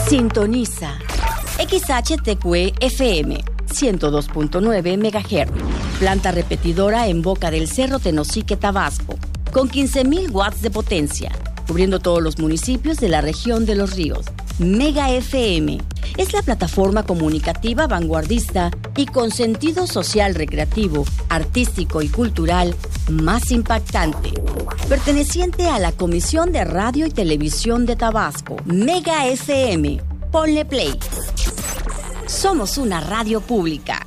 Sintoniza XHTQ FM 102.9 MHz. Planta repetidora en Boca del Cerro, Tenosique, Tabasco, con 15.000 watts de potencia, cubriendo todos los municipios de la región de Los Ríos. Mega FM es la plataforma comunicativa vanguardista y con sentido social, recreativo, artístico y cultural más impactante, perteneciente a la Comisión de Radio y Televisión de Tabasco. Mega FM. Ponle play. Somos una radio pública.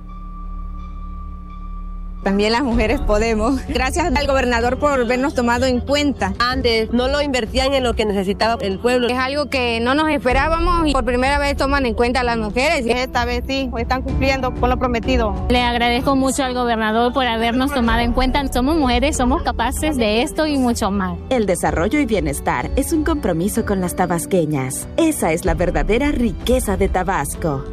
También las mujeres podemos. Gracias al gobernador por habernos tomado en cuenta. Antes no lo invertían en lo que necesitaba el pueblo. Es algo que no nos esperábamos y por primera vez toman en cuenta a las mujeres. Y esta vez sí, están cumpliendo con lo prometido. Le agradezco mucho al gobernador por habernos tomado en cuenta. Somos mujeres, somos capaces de esto y mucho más. El desarrollo y bienestar es un compromiso con las tabasqueñas. Esa es la verdadera riqueza de Tabasco.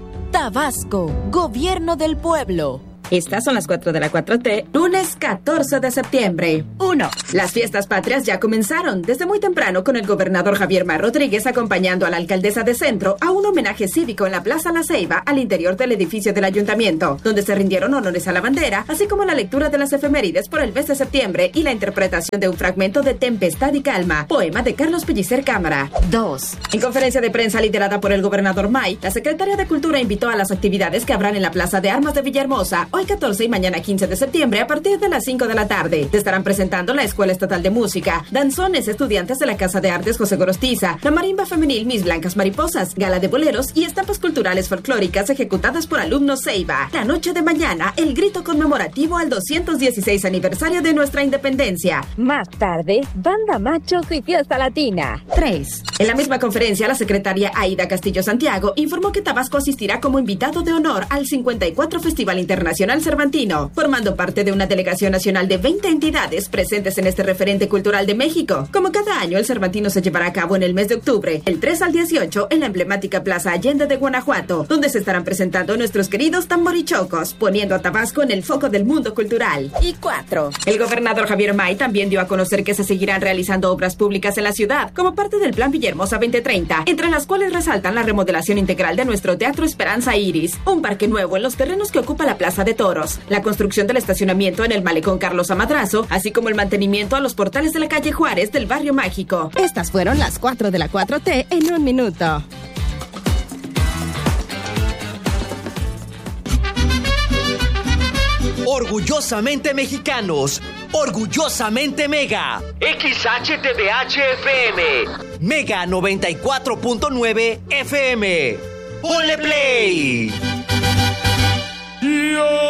Tabasco, Gobierno del Pueblo. Estas son las 4 de la 4T, lunes 14 de septiembre. 1. Las fiestas patrias ya comenzaron desde muy temprano con el gobernador Javier May Rodríguez acompañando a la alcaldesa de Centro a un homenaje cívico en la Plaza La Ceiba al interior del edificio del ayuntamiento, donde se rindieron honores a la bandera, así como la lectura de las efemérides por el mes de septiembre y la interpretación de un fragmento de Tempestad y Calma, poema de Carlos Pellicer Cámara. 2. En conferencia de prensa liderada por el gobernador May, la secretaria de Cultura invitó a las actividades que habrán en la Plaza de Armas de Villahermosa, hoy 14 y mañana 15 de septiembre a partir de las 5 de la tarde. Se estarán presentando la Escuela Estatal de Música, danzones, estudiantes de la Casa de Artes José Gorostiza, la marimba femenil Mis Blancas Mariposas, gala de boleros y estampas culturales folclóricas ejecutadas por alumnos Ceiba. La noche de mañana, el grito conmemorativo al 216 aniversario de nuestra independencia. Más tarde, Banda Machos y Fiesta Latina. 3. En la misma conferencia, la secretaria Aida Castillo Santiago informó que Tabasco asistirá como invitado de honor al 54 Festival Internacional Cervantino, formando parte de una delegación nacional de 20 entidades presentes en este referente cultural de México. Como cada año, el Cervantino se llevará a cabo en el mes de octubre, el 3 al 18, en la emblemática Plaza Allende de Guanajuato, donde se estarán presentando nuestros queridos tamborichocos, poniendo a Tabasco en el foco del mundo cultural. Y 4. El gobernador Javier May también dio a conocer que se seguirán realizando obras públicas en la ciudad, como parte del Plan Villahermosa 2030, entre las cuales resaltan la remodelación integral de nuestro Teatro Esperanza Iris, un parque nuevo en los terrenos que ocupa la Plaza de Toros, la construcción del estacionamiento en el Malecón Carlos Amadrazo, así como el mantenimiento a los portales de la calle Juárez del Barrio Mágico. Estas fueron las 4 de la 4T en un minuto. Orgullosamente mexicanos, orgullosamente Mega. XHTBH FM. Mega 94.9 FM. ¡Ponle play! Yo